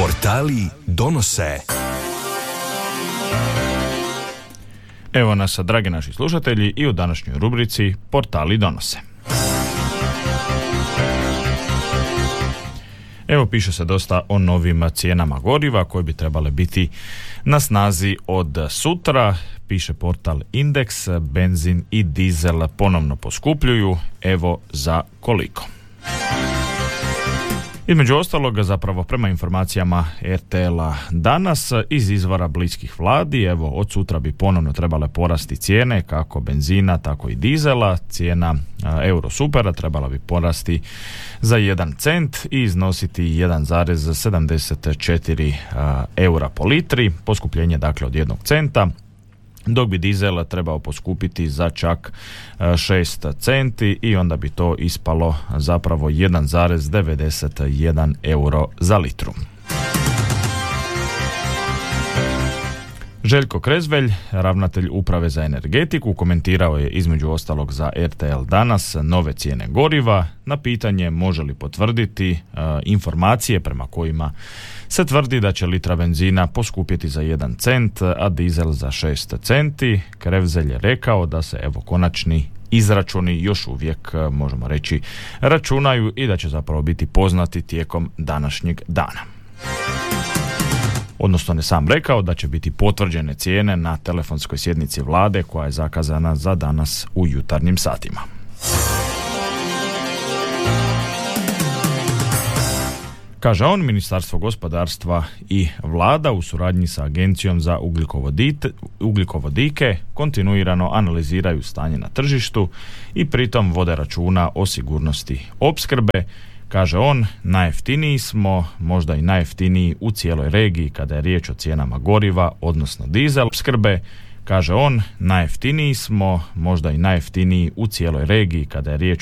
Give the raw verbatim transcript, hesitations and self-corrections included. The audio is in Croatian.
Portali donose. Evo nas, dragi naši slušatelji, i u današnjoj rubrici Portali donose. Evo, piše se dosta o novim cijenama goriva koje bi trebale biti na snazi od sutra. Piše portal Indeks, benzin i dizel ponovno poskupljuju, evo za koliko. Između ostaloga, zapravo prema informacijama R T L-a danas, iz izvora bliskih vladi, evo od sutra bi ponovno trebale porasti cijene kako benzina, tako i dizela. Cijena Eurosupera trebala bi porasti za jedan cent i iznositi jedan zarez sedamdeset četiri eura po litri, poskupljenje dakle od jednog centa, dok bi dizel trebao poskupiti za čak šest centi i onda bi to ispalo zapravo jedan zarez devedeset jedan euro za litru. Željko Krezvelj, ravnatelj Uprave za energetiku, komentirao je između ostalog za R T L danas nove cijene goriva na pitanje može li potvrditi e, informacije prema kojima se tvrdi da će litra benzina poskupjeti za jedan cent, a dizel za šest centi. Krezvelj je rekao da se evo konačni izračuni još uvijek, možemo reći, računaju i da će zapravo biti poznati tijekom današnjeg dana. Odnosno ne sam rekao da će biti potvrđene cijene na telefonskoj sjednici vlade koja je zakazana za danas u jutarnjim satima. Kaže on, Ministarstvo gospodarstva i vlada u suradnji sa Agencijom za ugljikovodike kontinuirano analiziraju stanje na tržištu i pritom vode računa o sigurnosti opskrbe. Kaže on, najjeftiniji smo, možda i najjeftiniji u cijeloj regiji kada je riječ o cijenama goriva, odnosno dizel opskrbe. Kaže on, najjeftiniji smo, možda i najjeftiniji u cijeloj regiji kada je riječ